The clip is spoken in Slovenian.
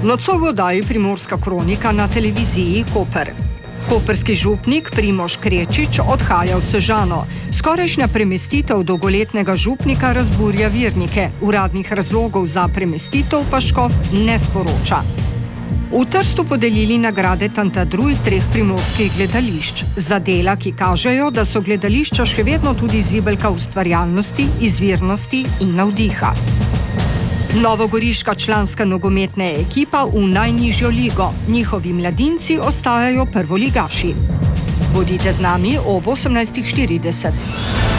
Nocoj v oddaji Primorska kronika na televiziji Koper. Koperski župnik Primož Krečič odhaja v Sežano. Skorajšnja premestitev dolgoletnega župnika razburja vernike. Uradnih razlogov za premestitev pa škof ne sporoča. V Trstu podelili nagrade Tantadruj 3 primorskih gledališč za dela, ki kažejo, da so gledališča še vedno tudi zibelka ustvarjalnosti, izvirnosti in navdiha. Novogoriška članska nogometna ekipa v najnižjo ligo. Njihovi mladinci ostajajo prvoligaši. Bodite z nami ob 18:40.